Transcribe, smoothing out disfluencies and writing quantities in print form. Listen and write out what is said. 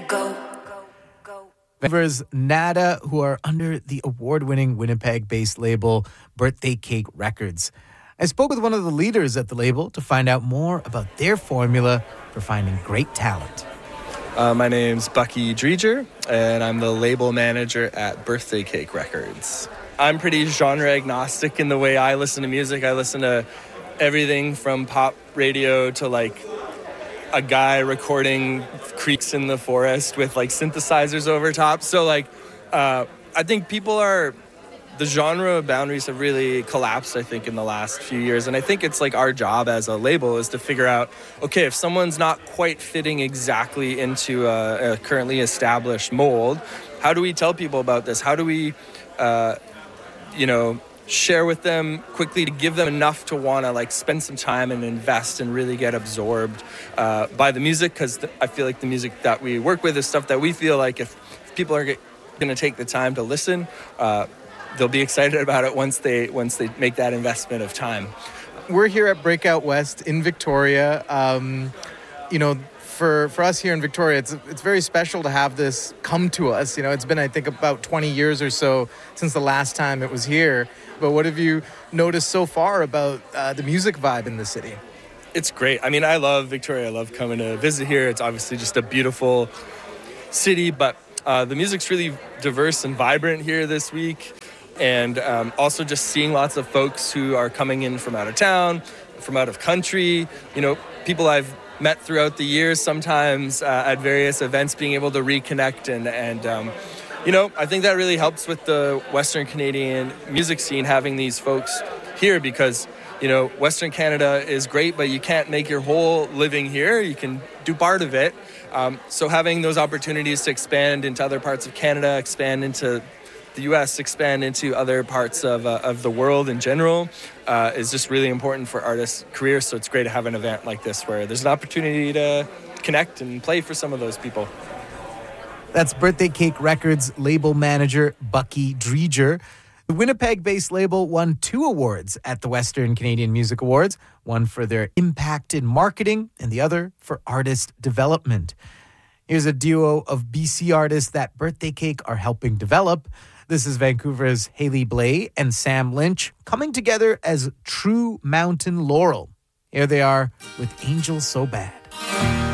Vancouver's Nada, who are under the award-winning Winnipeg-based label Birthday Cake Records. I spoke with one of the leaders at the label to find out more about their formula for finding great talent. My name's Bucky Dreger, and I'm the label manager at Birthday Cake Records. I'm pretty genre agnostic in the way I listen to music. I listen to everything from pop radio to like a guy recording creeks in the forest with like synthesizers over top. So like, I think the genre boundaries have really collapsed, I think, in the last few years. And I think it's like our job as a label is to figure out, okay, if someone's not quite fitting exactly into a currently established mold, how do we tell people about this? How do we, share with them quickly to give them enough to want to like spend some time and invest and really get absorbed by the music? Because I feel like the music that we work with is stuff that we feel like if people are going to take the time to listen, they'll be excited about it once they make that investment of time. We're here at Breakout West in Victoria. For us here in Victoria, it's very special to have this come to us. You know, it's been, I think, about 20 years or so since the last time it was here. But what have you noticed so far about the music vibe in the city? It's great. I mean, I love Victoria. I love coming to visit here. It's obviously just a beautiful city, but the music's really diverse and vibrant here this week. And also just seeing lots of folks who are coming in from out of town, from out of country, people I've met throughout the years, sometimes at various events, being able to reconnect. And I think that really helps with the Western Canadian music scene, having these folks here because, Western Canada is great, but you can't make your whole living here. You can do part of it. So having those opportunities to expand into other parts of Canada, expand into the U.S., expand into other parts of the world in general is just really important for artists' careers. So it's great to have an event like this where there's an opportunity to connect and play for some of those people. That's Birthday Cake Records label manager Bucky Dreger. The Winnipeg-based label won 2 awards at the Western Canadian Music Awards, one for their impact in marketing and the other for artist development. Here's a duo of BC artists that Birthday Cake are helping develop. This is Vancouver's Haley Blay and Sam Lynch coming together as True Mountain Laurel. Here they are with Angel So Bad.